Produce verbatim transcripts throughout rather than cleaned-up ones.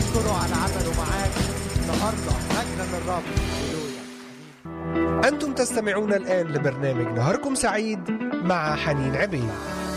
نشكره على عمله معاك النهارده. مجدا للرب. هللويا. أنتم تستمعون الآن لبرنامج نهاركم سعيد مع حنين عبيد.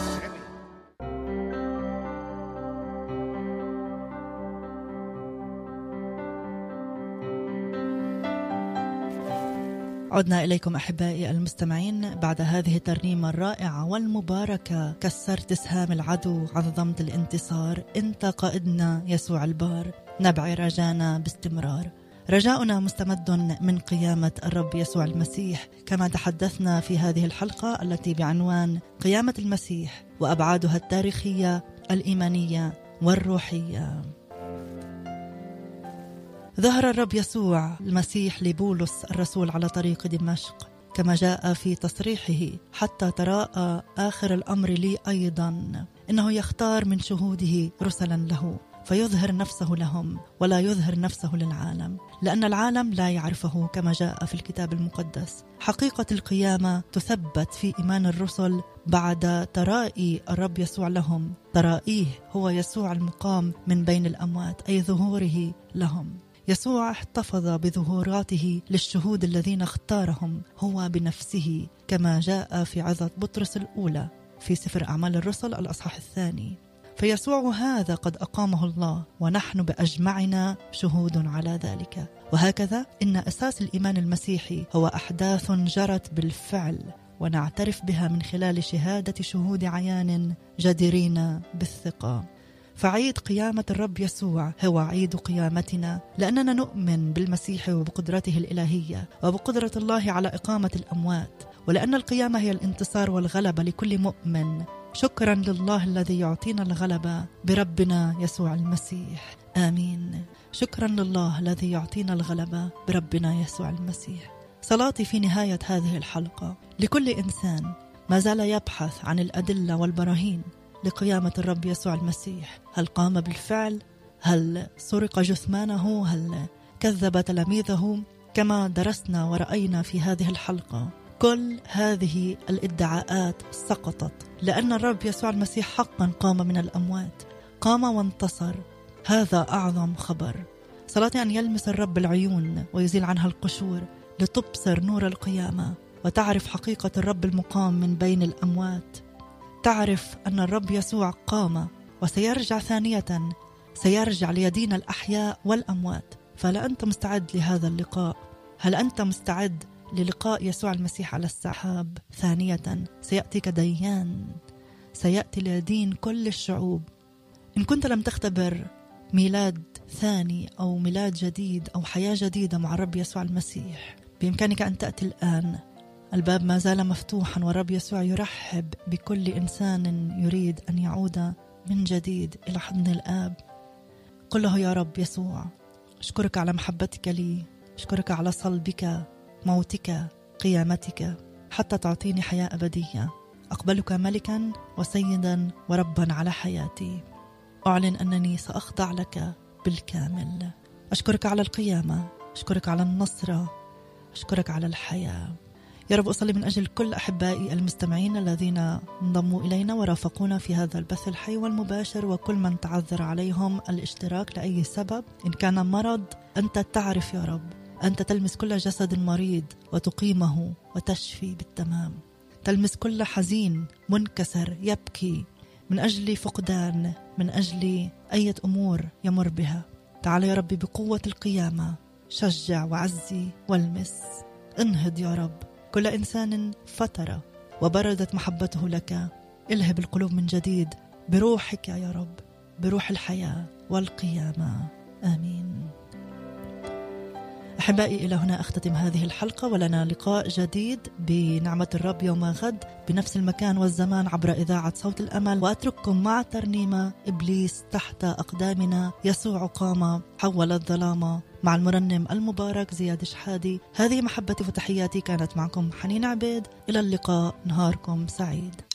عدنا إليكم أحبائي المستمعين بعد هذه الترنيمة الرائعة والمباركة. كسرت سهام العدو، عظمت الانتصار، أنت قائدنا يسوع البار، نبعي رجانا باستمرار. رجاؤنا مستمد من قيامة الرب يسوع المسيح، كما تحدثنا في هذه الحلقة التي بعنوان قيامة المسيح وأبعادها التاريخية الإيمانية والروحية. ظهر الرب يسوع المسيح لبولس الرسول على طريق دمشق، كما جاء في تصريحه: حتى تراءى آخر الأمر لي أيضا، إنه يختار من شهوده رسلا له فيظهر نفسه لهم ولا يظهر نفسه للعالم، لأن العالم لا يعرفه، كما جاء في الكتاب المقدس. حقيقة القيامة تثبت في إيمان الرسل بعد ترائي الرب يسوع لهم. ترائيه هو يسوع المقام من بين الأموات، أي ظهوره لهم. يسوع احتفظ بظهوراته للشهود الذين اختارهم هو بنفسه، كما جاء في عظة بطرس الأولى في سفر أعمال الرسل الأصحاح الثاني. فيسوع هذا قد أقامه الله، ونحن بأجمعنا شهود على ذلك. وهكذا إن أساس الإيمان المسيحي هو أحداث جرت بالفعل، ونعترف بها من خلال شهادة شهود عيان جديرين بالثقة. فعيد قيامة الرب يسوع هو عيد قيامتنا، لأننا نؤمن بالمسيح وبقدرته الإلهية وبقدرة الله على إقامة الأموات، ولأن القيامة هي الانتصار والغلبة لكل مؤمن. شكرا لله الذي يعطينا الغلبة بربنا يسوع المسيح. آمين. شكرا لله الذي يعطينا الغلبة بربنا يسوع المسيح. صلاتي في نهاية هذه الحلقة لكل إنسان ما زال يبحث عن الأدلة والبراهين لقيامة الرب يسوع المسيح. هل قام بالفعل؟ هل سرق جثمانه؟ هل كذب تلاميذه؟ كما درسنا ورأينا في هذه الحلقة، كل هذه الادعاءات سقطت، لأن الرب يسوع المسيح حقا قام من الأموات، قام وانتصر. هذا أعظم خبر. صلاتي أن يلمس الرب العيون ويزيل عنها القشور لتبصر نور القيامة، وتعرف حقيقة الرب المقام من بين الأموات. تعرف أن الرب يسوع قام وسيرجع ثانية، سيرجع ليدين الأحياء والأموات. فهل أنت مستعد لهذا اللقاء؟ هل أنت مستعد للقاء يسوع المسيح على السحاب ثانية؟ سيأتي كديان، سيأتي ليدين كل الشعوب. إن كنت لم تختبر ميلاد ثاني أو ميلاد جديد أو حياة جديدة مع الرب يسوع المسيح، بإمكانك أن تأتي الآن. الباب ما زال مفتوحا، والرب يسوع يرحب بكل إنسان يريد أن يعود من جديد إلى حضن الآب. قل له: يا رب يسوع، أشكرك على محبتك لي، أشكرك على صلبك، موتك، قيامتك، حتى تعطيني حياة أبدية. أقبلك ملكا وسيدا وربا على حياتي. أعلن أنني سأخضع لك بالكامل. أشكرك على القيامة، أشكرك على النصرة، أشكرك على الحياة. يا رب أصلي من أجل كل أحبائي المستمعين الذين انضموا إلينا ورافقونا في هذا البث الحي والمباشر، وكل من تعذر عليهم الاشتراك لأي سبب. إن كان مرض، أنت تعرف يا رب، أنت تلمس كل جسد مريض وتقيمه وتشفي بالتمام. تلمس كل حزين منكسر يبكي من أجل فقدان، من أجل أي أمور يمر بها. تعال يا ربي بقوة القيامة، شجع وعزي والمس. انهض يا رب كل إنسان فترة وبردت محبته لك. الهب القلوب من جديد بروحك يا رب، بروح الحياة والقيامة. آمين. أحبائي، إلى هنا أختتم هذه الحلقة، ولنا لقاء جديد بنعمة الرب يوم غد بنفس المكان والزمان عبر إذاعة صوت الأمل. وأترككم مع ترنيمة إبليس تحت أقدامنا، يسوع قام حول الظلام، مع المرنم المبارك زياد شحادي. هذه محبتي وتحياتي، كانت معكم حنين عبيد. إلى اللقاء، نهاركم سعيد.